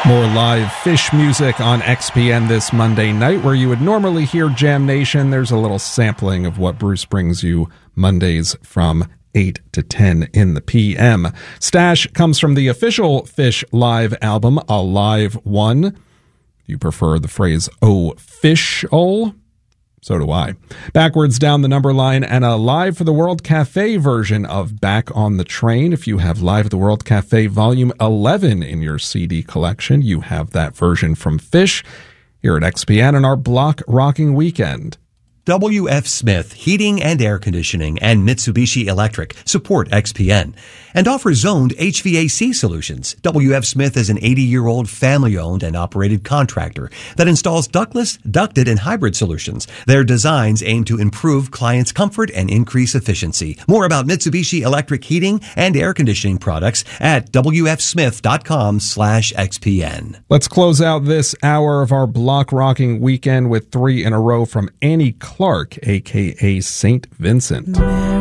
More live Phish music on XPN this Monday night. Where you would normally hear Jam Nation, there's a little sampling of what Bruce brings you Mondays from 8 to 10 in the PM. Stash comes from the official Phish live album, A Live One. You prefer the phrase official? So do I. Backwards Down the Number Line and a Live for the World Cafe version of Back on the Train. If you have Live at the World Cafe Volume 11 in your CD collection, you have that version from Phish here at XPN on our Block Rocking Weekend. WF Smith Heating and Air Conditioning and Mitsubishi Electric support XPN and offer zoned HVAC solutions. WF Smith is an 80-year-old family-owned and operated contractor that installs ductless, ducted, and hybrid solutions. Their designs aim to improve clients' comfort and increase efficiency. More about Mitsubishi Electric heating and air conditioning products at wfsmith.com/XPN. Let's close out this hour of our Block Rocking Weekend with 3 in a row from Annie Clark, a.k.a. St. Vincent.